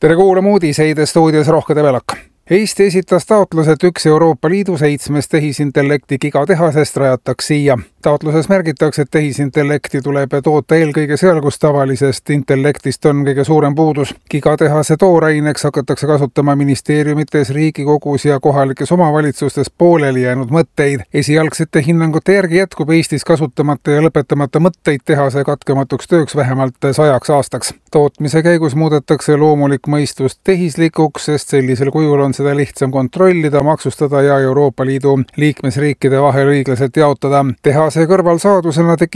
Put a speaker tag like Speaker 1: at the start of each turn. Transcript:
Speaker 1: Tere kuulama uudiseid stuudios Rohke Debelak. Eesti esitas taotlus, et üks Euroopa Liidu 7 tehisintellekti gigatehasest rajataks siia. Taotluses märgitakse, et tehisintellekti tuleb toota eelkõige seal, kus tavalisest intellektist on kõige suurem puudus. Gigatehase tooraineks hakatakse kasutama ministeeriumites, Riigikogus ja kohalikes omavalitsustes pooleli jäänud mõtteid. Esialgsete hinnangute järgi jätkub Eestis kasutamata ja lõpetamata mõtteid tehase katkematuks tööks vähemalt 100 aastaks. Tootmise käigus muudetakse loomulik mõistus tehislikuks, sest sellisel kujul on seda lihtsam kontrollida, maksustada ja Euroopa Liidu liikmesriikide vahel õiglaselt jaotada. Tehase kõrvalsaadusena tekib